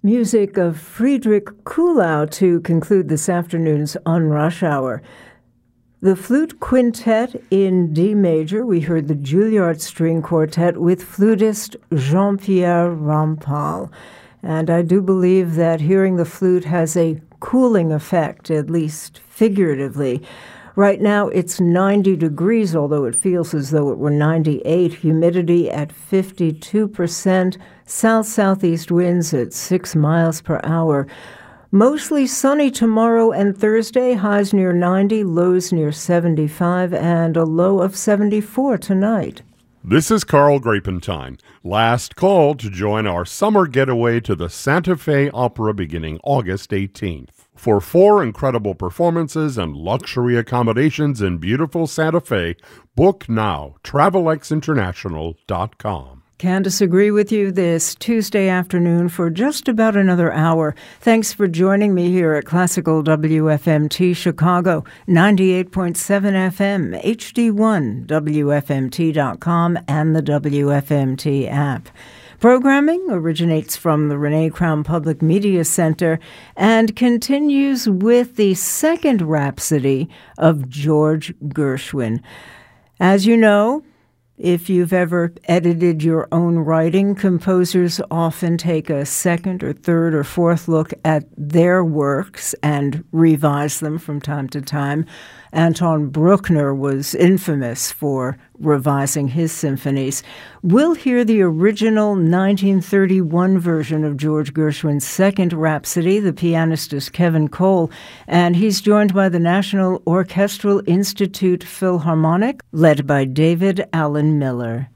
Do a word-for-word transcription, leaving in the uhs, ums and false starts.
Music of Friedrich Kuhlau to conclude this afternoon's On Rush Hour. The Flute Quintet in D major, we heard the Juilliard String Quartet with flutist Jean-Pierre Rampal. And I do believe that hearing the flute has a cooling effect, at least figuratively. Right now it's ninety degrees, although it feels as though it were ninety-eight. Humidity at fifty-two percent. South-southeast winds at six miles per hour. Mostly sunny tomorrow and Thursday. Highs near ninety, lows near seventy-five, and a low of seventy-four tonight. This is Carl Grapentine. Last call to join our summer getaway to the Santa Fe Opera beginning August eighteenth. For four incredible performances and luxury accommodations in beautiful Santa Fe, book now, travel x international dot com. Can't disagree with you this Tuesday afternoon for just about another hour. Thanks for joining me here at Classical W F M T Chicago, ninety-eight point seven F M, H D one, W F M T dot com, and the W F M T app. Programming originates from the Renee Crown Public Media Center and continues with the second Rhapsody of George Gershwin. As you know, if you've ever edited your own writing, composers often take a second or third or fourth look at their works and revise them from time to time. Anton Bruckner was infamous for revising his symphonies. We'll hear the original nineteen thirty-one version of George Gershwin's Second Rhapsody. The pianist is Kevin Cole, and he's joined by the National Orchestral Institute Philharmonic, led by David Allen Miller.